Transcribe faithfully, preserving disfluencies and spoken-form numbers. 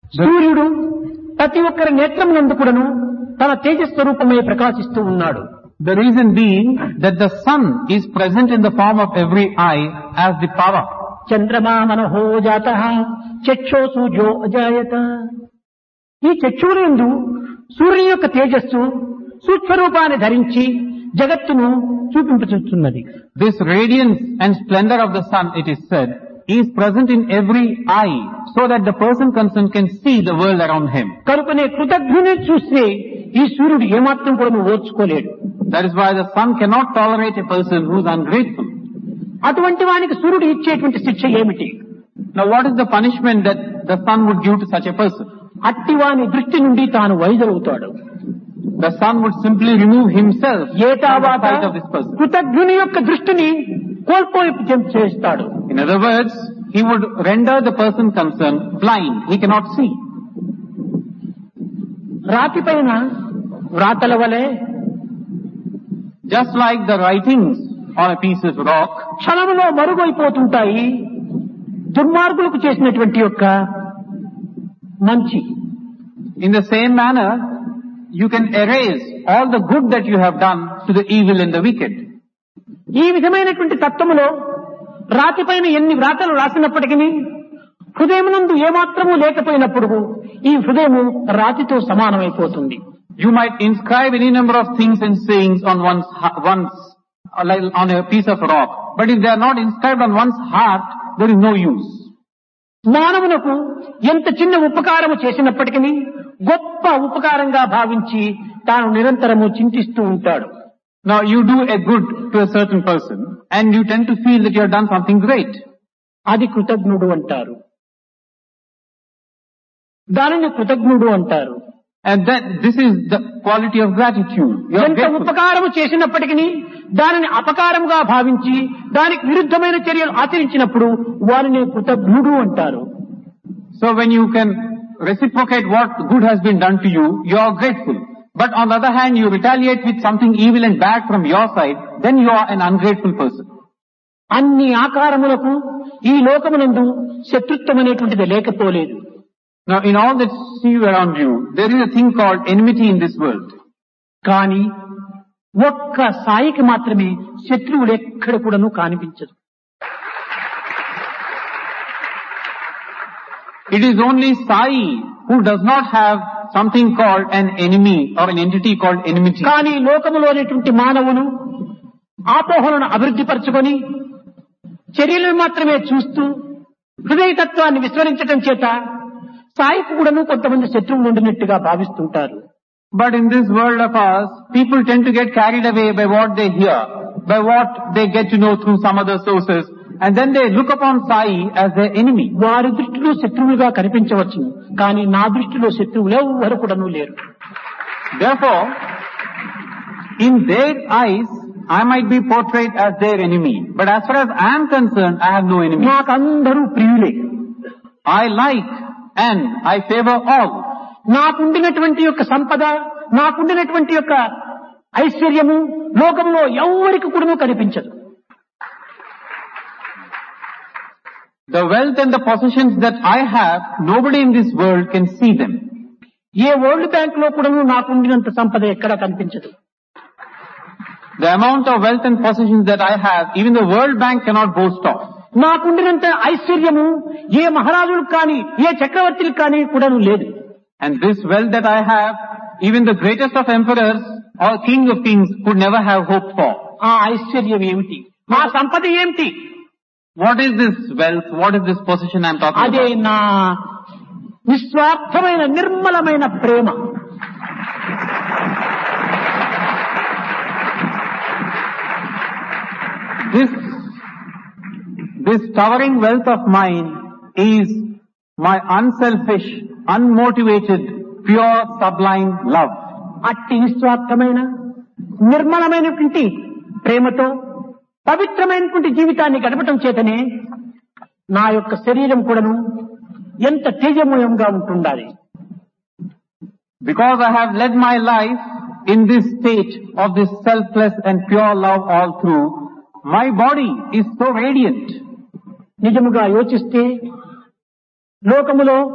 సూర్యుడు ప్రతి ఒక్కరి నేత్రమునందు కూడాను తన తేజస్వరూపమే ప్రకాశిస్తూ ఉన్నాడు. The reason being that the sun is present in the form of every eye as the power. చంద్రమా మనహో జాతః చక్షో సూర్యో అజాయత. ఈ చక్షువునందు సూర్యుని యొక్క తేజస్సు సూక్ష్మరూపాన్ని ధరించి జగత్తును చూపించుచున్నది. This radiance and splendor of the sun, it is said, is present in every eye so that the person concerned can see the world around him. కనుకనే కృతజ్ఞుని చూస్తే ఈ సూర్యుడు ఏమాత్రం కూడా ఓర్చుకోలేడు. That is why the sun cannot tolerate a person who is ungrateful. అటువంటి వానికి సూర్యుడు ఇచ్చేటువంటి శిక్ష ఏమిటి? Now what is the punishment that the sun would give to such a person? అట్టివాని దృష్టి నుండి తాను వైదొలుగుతాడు. The sun would simply remove himself from the ఏతావాత sight of this person. కృతజ్ఞుని యొక్క దృష్టిని కోల్పోయి చేస్తాడు. In other words, he would render the person concerned blind. He cannot see. రాతి పైన వ్రాతల వలె Just like the writings on a piece of rock, క్షణంలో మరుగైపోతుంటాయి దుర్మార్గులకు చేసినటువంటి యొక్క మంచి. in the same manner, you can erase all the good that you have done to the evil and the wicked. ఈ విధమైనటువంటి తత్వములో రాతి పైన ఎన్ని వ్రాతలు రాసినప్పటికీ హృదయమునందు ఏమాత్రము లేకపోయినప్పుడు ఈ హృదయము రాతితో సమానమైపోతుంది. You might inscribe any number of things and sayings on one's, one's, like on a piece of rock, but if they are not inscribed on one's heart, there is no use. మానవునకు ఎంత చిన్న ఉపకారము చేసినప్పటికీ గొప్ప ఉపకారంగా భావించి తాను నిరంతరము చింతిస్తూ ఉంటాడు. Now you do a good to a certain person and you tend to feel that you have done something great. అది కృతజ్ఞుడు అంటారు. దానిని కృతజ్ఞుడు అంటారు. And that this is the quality of gratitude. You are ఎంత grateful. ఉపకారము చేసినప్పటికీ దానిని అపకారముగా భావించి దానికి విరుద్ధమైన చర్యలు ఆచరించినప్పుడు వారిని కృతజ్ఞుడు అంటారు. So when you can reciprocate what good has been done to you, you are grateful. But on the other hand, you retaliate with something evil and bad from your side, then you are an ungrateful person. అన్ని ఆకారములకు ఈ లోకమునందు శత్రుత్వం అనేటువంటిది లేకపోలేదు. Now in all that see you around you, there is a thing called enmity in this world. కానీ ఒక్క సాయికి మాత్రమే శత్రువులు ఎక్కడ కూడాను కనిపించదు. It is only Sai who does not have something called an enemy or an entity called enmity. కానీ లోకములోనేటువంటి మానవులు ఆపోహలను అభివృద్ధి పరచుకొని చర్యలను మాత్రమే చూస్తూ హృదయతత్వాన్ని విస్మరించడం చేత సాయికి కూడాను కొంతమంది శత్రువులు ఉండినట్టుగా భావిస్తుంటారు. But in this world of ours, people tend to get carried away by what they hear, by what they get to know through some other sources, and then they look upon Sai as their enemy. వారి దృష్టిలో శత్రువులుగా కనిపించవచ్చు, కానీ నా దృష్టిలో శత్రువులు ఎవరు కూడాను లేరు. Therefore, in their eyes, I might be portrayed as their enemy, but as far as I am concerned, I have no enemy. నాకందరూ ప్రియులే. I like and I favor all. నాకుండినటువంటి యొక్క సంపద, నాకుండినటువంటి యొక్క ఐశ్వర్యము లోకంలో ఎవరికి కూడాను కనిపించదు. The wealth and the possessions that I have, nobody in this world can see them. A world bank లో కూడాను నాకుండినంత సంపద ఎక్కడ కనిపించదు. The amount of wealth and possessions that I have, even the World Bank cannot boast of. నాకుండినంత ఐశ్వర్యము ఏ మహారాజులకు కానీ ఏ చక్రవర్తులకు కానీ కూడాను లేదు. And this wealth that I have, even the greatest of emperors or king of kings could never have hoped for. ఆ ఐశ్వర్యం ఏమిటి? ఆ సంపద ఏమిటి? What is this wealth? What is this possession I am talking అదే about? నా నిస్వార్థమైన నిర్మలమైన ప్రేమ. This, this towering wealth of mine is my unselfish, unmotivated, pure, sublime love. అట్టి నిస్వార్థమైన నిర్మలమైనటువంటి ప్రేమతో పవిత్రమైనటువంటి జీవితాన్ని గడపటం చేతనే నా యొక్క శరీరం కూడాను ఎంత తేజమయంగా ఉంటుండాలి. Because I have led my life in this state of this selfless and pure love all through, my body is so radiant. నిజముగా యోచిస్తే లోకములో